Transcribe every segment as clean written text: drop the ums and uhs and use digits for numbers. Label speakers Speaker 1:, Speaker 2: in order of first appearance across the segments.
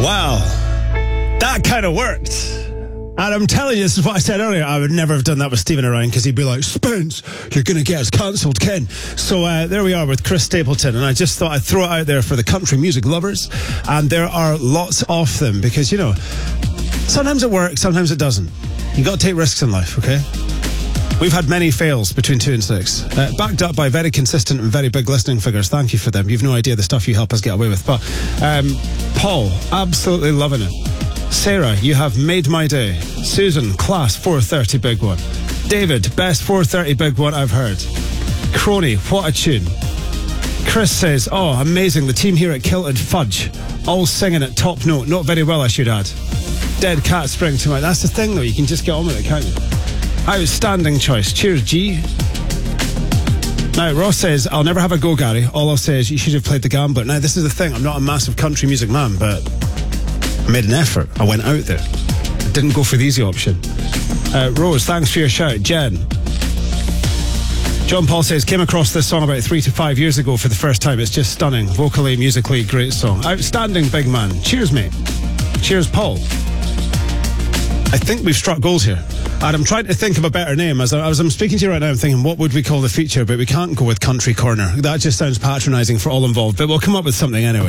Speaker 1: Wow, that kind of worked. And I'm telling you, this is what I said earlier. I would never have done that with Stephen around because he'd be like, Spence, you're going to get us cancelled, Ken. So there we are with Chris Stapleton. And I just thought I'd throw it out there for the country music lovers. And there are lots of them because, you know, sometimes it works, sometimes it doesn't. You got to take risks in life, okay? We've had many fails between 2 and 6, backed up by very consistent and very big listening figures. Thank you for them. You've no idea the stuff you help us get away with. But Paul, absolutely loving it. Sarah, you have made my day. Susan, class 4:30 big one. David, best 4:30 big one I've heard. Crony, what a tune. Chris says, oh, amazing. The team here at Kilted Fudge, all singing at top note. Not very well, I should add. Dead cat spring to mind. That's the thing, though. You can just get on with it, can't you? Outstanding choice. Cheers, G. Now, Ross says, I'll never have a go, Gary. All I'll say is you should have played the gambler. Now, this is the thing. I'm not a massive country music man, but I made an effort. I went out there. I didn't go for the easy option. Rose, thanks for your shout. Jen. John Paul says, came across this song about 3 to 5 years ago for the first time. It's just stunning. Vocally, musically, great song. Outstanding, big man. Cheers, mate. Cheers, Paul. I think we've struck gold here. And I'm trying to think of a better name. As I'm speaking to you right now, I'm thinking, what would we call the feature? But we can't go with Country Corner. That just sounds patronising for all involved. But we'll come up with something anyway.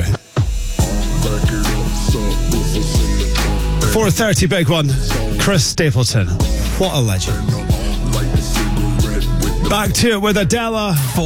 Speaker 1: 4:30 big one. Chris Stapleton. What a legend. Back to it with Adela.